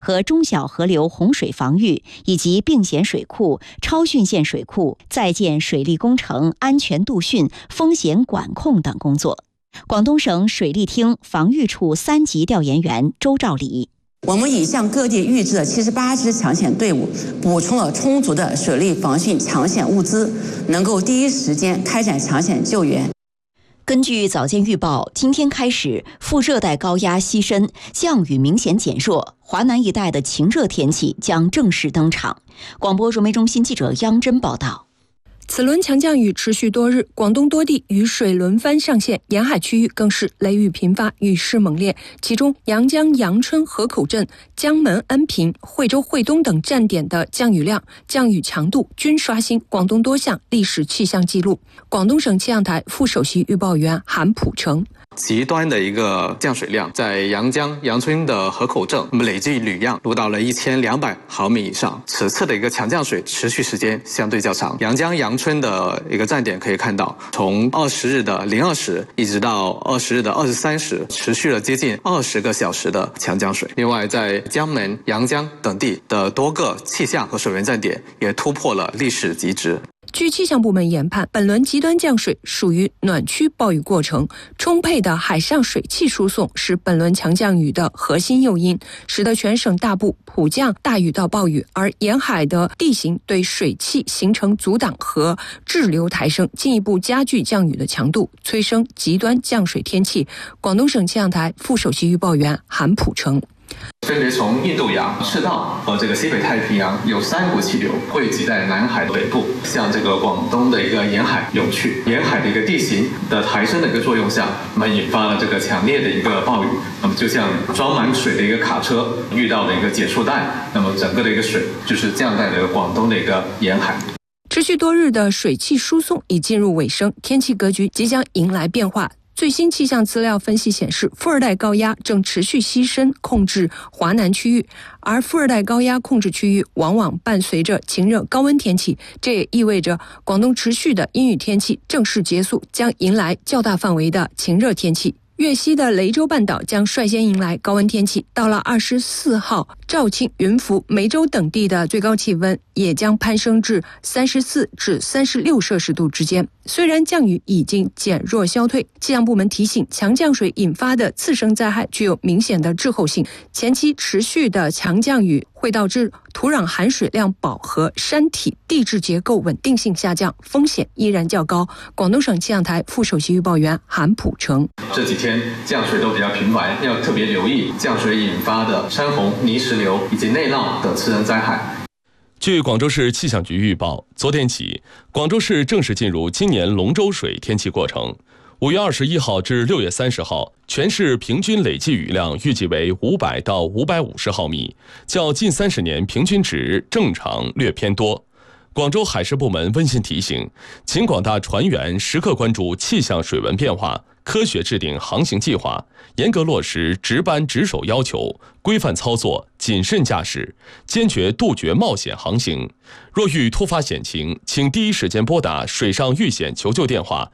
和中小河流洪水防御以及并险水库、超汛线水库在建水利工程安全度汛、风险管控等工作。广东省水利厅防御处3级调研员周兆礼： 我们已向各地预制的78支抢险队伍补充了充足的水利防汛抢险物资，能够第一时间开展抢险救援。 根据早间预报，今天开始副热带高压西伸，降雨明显减弱，华南一带的晴热天气将正式登场。广播融媒中心记者央真报道。 此轮强降雨持续多日，广东多地雨水轮番上线，沿海区域更是雷雨频发，雨势猛烈。其中阳江阳春河口镇、江门恩平、惠州惠东等站点的降雨量、降雨强度均刷新广东多项历史气象记录。广东省气象台副首席预报员韩普成： 极端的一个降水量，在阳江阳春的河口镇，累计雨量录到了1200毫米以上。此次的一个强降水持续时间相对较长，阳江阳春的一个站点可以看到，从20日的020一直到20日的23时，持续了接近20个小时的强降水。另外，在江门、阳江等地的多个气象和水文站点也突破了历史极值。 据气象部门研判，本轮极端降水属于暖区暴雨过程，充沛的海上水汽输送是本轮强降雨的核心诱因，使得全省大部普降大雨到暴雨，而沿海的地形对水汽形成阻挡和滞留抬升，进一步加剧降雨的强度，催生极端降水天气。广东省气象台副首席预报员韩普成： 分别从印度洋、赤道和这个西北太平洋有3股气流汇集在南海的北部，向这个广东的一个沿海涌去。沿海的一个地形的抬升的一个作用下，那么引发了这个强烈的一个暴雨。那么就像装满水的一个卡车遇到的一个减速带，那么整个的一个水就是降在了广东的一个沿海。 持续多日的水汽输送已进入尾声，天气格局即将迎来变化。最新气象资料分析显示，副热带高压正持续西伸控制华南区域，而副热带高压控制区域往往伴随着晴热高温天气，这也意味着广东持续的阴雨天气正式结束，将迎来较大范围的晴热天气。粤西的雷州半岛将率先迎来高温天气，到了24号，肇庆、云浮、梅州等地的最高气温也将攀升至34至36摄氏度之间。虽然降雨已经减弱消退，气象部门提醒，强降水引发的次生灾害具有明显的滞后性，前期持续的强降雨会导致土壤含水量饱和，山体地质结构稳定性下降，风险依然较高。广东省气象台副首席预报员韩普成： 这几天降水都比较频繁，要特别留意降水引发的山洪、泥石流以及内涝等次生灾害。 据广州市气象局预报，昨天起，广州市正式进入今年龙舟水天气过程。5月21号至6月30号，全市平均累计雨量预计为500到550毫米，较近30年平均值正常略偏多。广州海事部门温馨提醒，请广大船员时刻关注气象水文变化，科学制定航行计划，严格落实值班值守要求，规范操作，谨慎驾驶，坚决杜绝冒险航行。若遇突发险情，请第一时间拨打水上遇险求救电话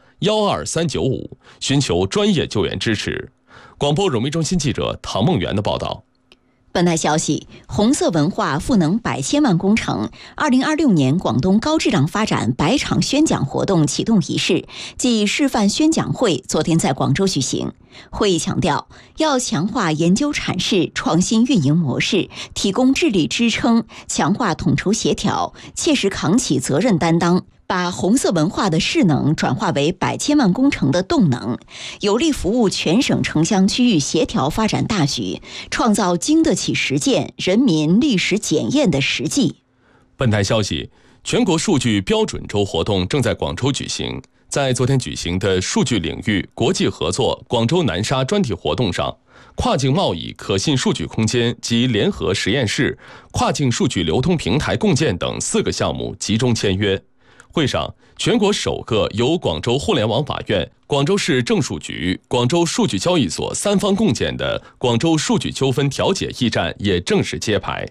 12395，寻求专业救援支持。广播融媒中心记者唐梦圆的报道。 本台消息，红色文化赋能100千万工程2026年广东高质量发展100场宣讲活动启动仪式暨示范宣讲会昨天在广州举行。会议强调，要强化研究阐释、创新运营模式，提供智力支撑，强化统筹协调，切实扛起责任担当，把红色文化的势能转化为100千万工程的动能，有力服务全省城乡区域协调发展大局，创造经得起实践、人民历史检验的实际。 本台消息，全国数据标准周活动正在广州举行。在昨天举行的数据领域国际合作广州南沙专题活动上，跨境贸易可信数据空间及联合实验室、跨境数据流通平台共建等4个项目集中签约。会上，全国首个由广州互联网法院、广州市政数局、广州数据交易所3方共建的广州数据纠纷调解驿站也正式揭牌。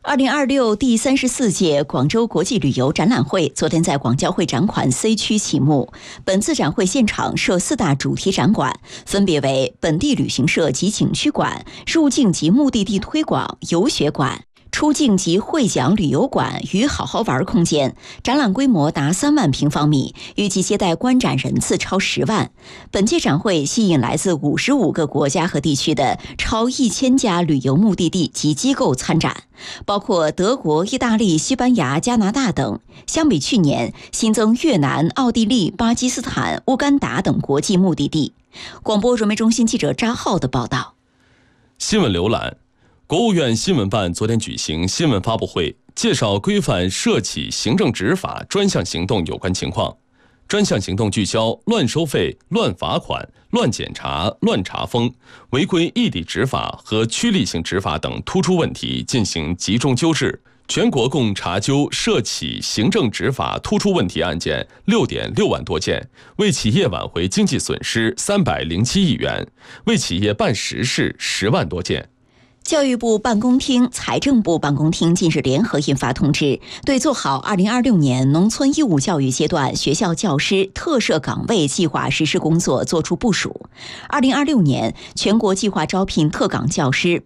2026第34届广州国际旅游展览会昨天在广交会展馆 C 区启幕。本次展会现场设4大主题展馆，分别为本地旅行社及景区馆、入境及目的地推广游学馆、出境及会讲旅游馆与好好玩空间，展览规模达3万平方米，预计接待观展人次超10万。本届展会吸引来自55个国家和地区的超1000家旅游目的地及机构参展，包括德国、意大利、西班牙、加拿大等。相比去年，新增越南、奥地利、巴基斯坦、乌干达等国际目的地。广播传媒中心记者扎浩的报道。 新闻浏览。国务院新闻办昨天举行新闻发布会，介绍规范涉企行政执法专项行动有关情况。专项行动聚焦乱收费、乱罚款、乱检查、乱查封、违规异地执法和趋利性执法等突出问题进行集中纠治。全国共查究涉企行政执法突出问题案件 6.6 万多件，为企业挽回经济损失307亿元，为企业办实事10万多件。 教育部办公厅、财政部办公厅近日联合印发通知，对做好2026年农村义务教育阶段学校教师特设岗位计划实施工作作出部署。2026年，全国计划招聘特岗教师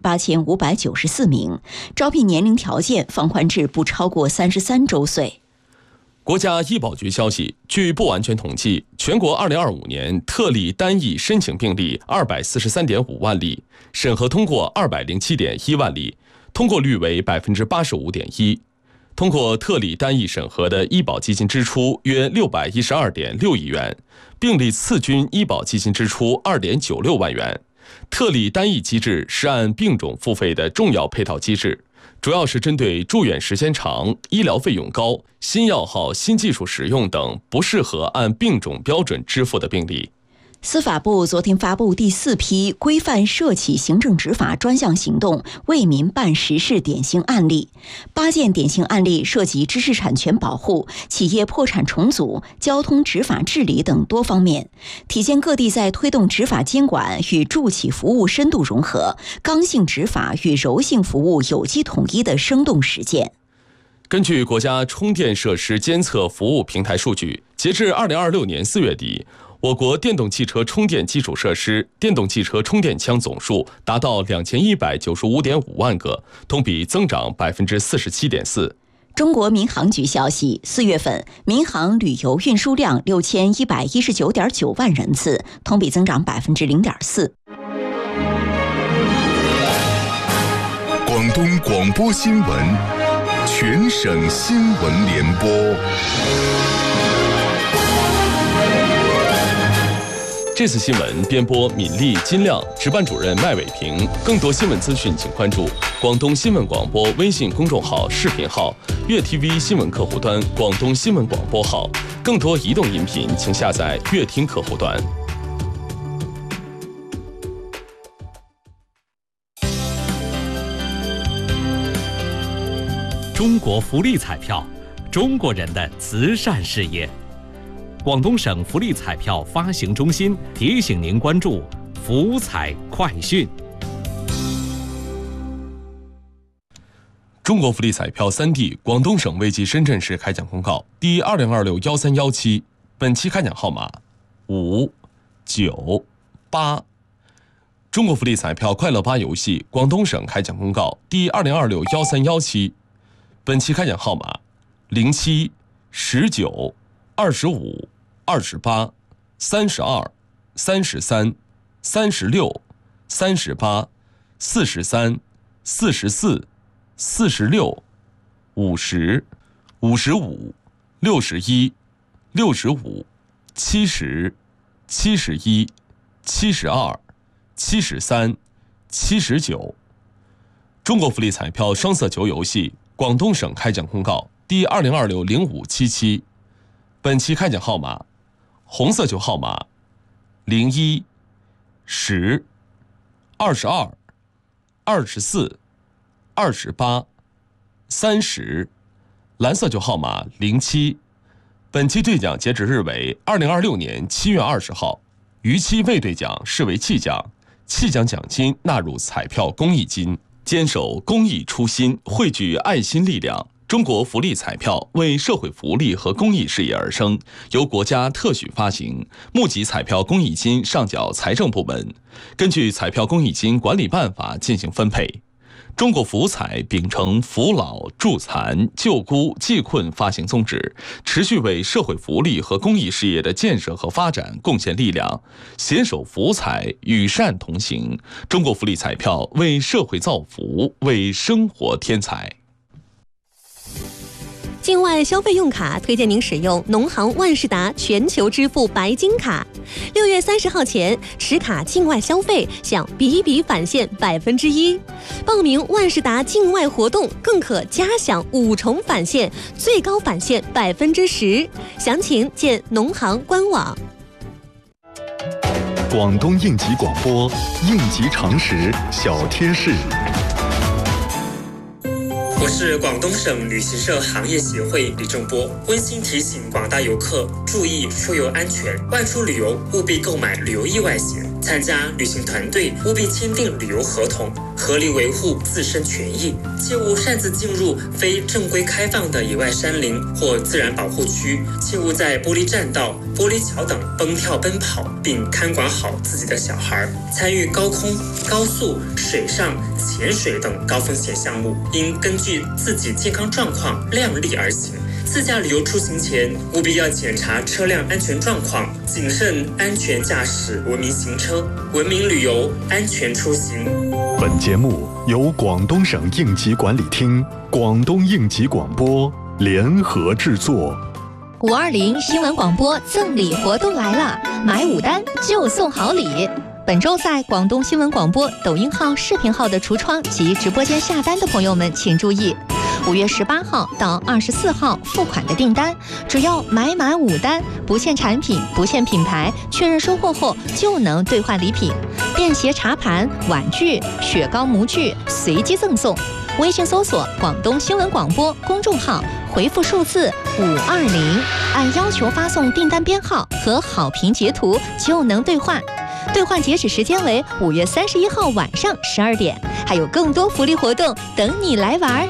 8594名，招聘年龄条件放宽至不超过33周岁。 国家医保局消息，据不完全统计，全国2025年特例单一申请病例243.5万例，审核通过207.1万例，通过率为 85.1%。通过特例单一审核的医保基金支出约612.6亿元，病例次均医保基金支出2.96万元。特例单一机制是按病种付费的重要配套机制，主要是针对住院时间长、医疗费用高、新药号、新技术使用等不适合按病种标准支付的病例。 司法部昨天发布第4批规范涉企行政执法专项行动为民办实事典型案例，8件典型案例涉及知识产权保护、企业破产重组、交通执法治理等多方面，体现各地在推动执法监管与助企服务深度融合、刚性执法与柔性服务有机统一的生动实践。 根据国家充电设施监测服务平台数据，截至2026年4月底，我国电动汽车充电基础设施、电动汽车充电枪总数达到2195.5万个，同比增长 47.4%。 中国民航局消息，4月份民航旅游运输量6119.9万人次，同比增长 0.4%。 广东广播新闻，全省新闻联播。 这次新闻编播闵丽、金亮，值班主任麦伟平。更多新闻资讯，请关注广东新闻广播微信公众号、视频号、粤 TV 新闻客户端、广东新闻广播号。更多移动音频，请下载粤听客户端。 中国福利彩票，中国人的慈善事业。广东省福利彩票发行中心提醒您关注福彩快讯。 中国福利彩票3D 广东省卫计深圳市开奖公告第2026-1317，本期开奖号码5、9、8。中国福利彩票快乐8游戏广东省开奖公告第2026-1317，本期开奖号码07、19、25、28、32、33、36、38、43、44、46、50、55、61、65、70、71、72、73、79。中国福利彩票双色球游戏广东省开奖公告第2026-0577，本期开奖号码红色球号码01、10、22、24、28、30，蓝色球号码07。本期兑奖截止日为2026年7月20号，逾期未兑奖视为弃奖，弃奖奖金纳入彩票公益金。 坚守公益初心，汇聚爱心力量。中国福利彩票为社会福利和公益事业而生，由国家特许发行，募集彩票公益金上缴财政部门，根据彩票公益金管理办法进行分配。中国福彩秉承扶老、助残、救孤、济困发行宗旨，持续为社会福利和公益事业的建设和发展贡献力量，携手福彩，与善同行。中国福利彩票为社会造福，为生活添彩。 境外消费用卡推荐您使用农行万事达全球支付白金卡。6月30号前持卡境外消费享笔笔返现1%，报名万事达境外活动更可加享5重返现，最高返现10%。详情见农行官网。 广东应急广播，应急常识小贴士。 我是广东省旅行社行业协会李正波，温馨提醒广大游客注意出游安全，外出旅游务必购买旅游意外险，参加旅行团队务必签订旅游合同，合理维护自身权益，切勿擅自进入非正规开放的野外山林或自然保护区，切勿在玻璃栈道、玻璃桥等蹦跳奔跑，并看管好自己的小孩。参与高空、高速、水上、潜水等高风险项目，应根据自己健康状况量力而行。自驾旅游出行前，务必要检查车辆安全状况，谨慎安全驾驶，文明行车，文明旅游，安全出行。 本节目由广东省应急管理厅、广东应急广播联合制作。 520新闻广播赠礼活动来了，买5单就送好礼。本周在广东新闻广播抖音号、视频号的橱窗及直播间下单的朋友们请注意，5月18号到24号付款的订单，只要买满5单，不限产品、不限品牌，确认收货后就能兑换礼品，便携茶盘、碗具、雪糕模具随机赠送。微信搜索广东新闻广播公众号，回复数字520，按要求发送订单编号和好评截图就能兑换。兑换截止时间为5月31号晚上12点，还有更多福利活动等你来玩。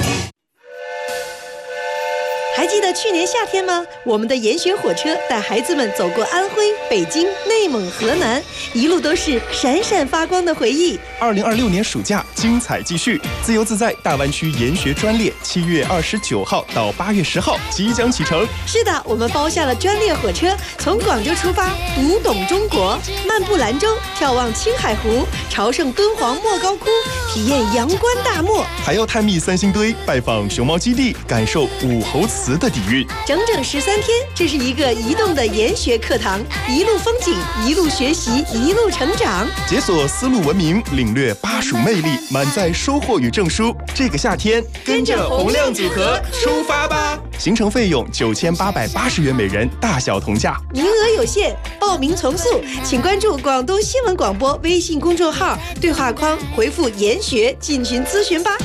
还记得去年夏天吗？我们的研学火车带孩子们走过安徽、北京、内蒙、河南，一路都是闪闪发光的回忆。 2026年暑假精彩继续，自由自在大湾区研学专列7月29号到8月10号即将启程。 是的，我们包下了专列火车，从广州出发，读懂中国，漫步兰州，眺望青海湖，朝圣敦煌莫高窟，体验阳关大漠， 还要探秘3星堆，拜访熊猫基地，感受武侯祠的底蕴。 整整13天，这是一个移动的研学课堂，一路风景，一路学习，一路成长， 解锁丝路文明，领略巴蜀魅力，满载收获与证书。这个夏天，跟着洪亮组合出发吧！行程费用9880元每人，大小同价， 名额有限，报名从速，请关注广东新闻广播微信公众号，对话框回复研学进群咨询吧。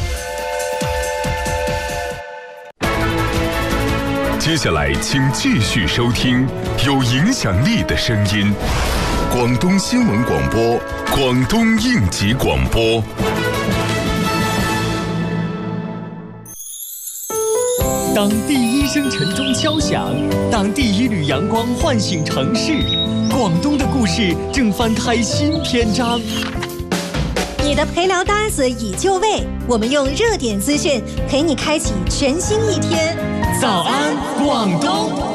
接下来请继续收听有影响力的声音，广东新闻广播，广东应急广播。 当第一声晨钟敲响，当第一缕阳光唤醒城市，广东的故事正翻开新篇章。 你的陪聊搭子已就位，我们用热点资讯陪你开启全新一天。 早安，广东。